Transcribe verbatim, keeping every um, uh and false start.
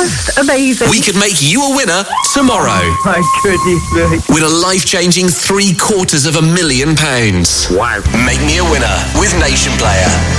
Just amazing. We could make you a winner tomorrow. My goodness me. With a life-changing three quarters of a million pounds. Wow. Make me a winner with Nation Player.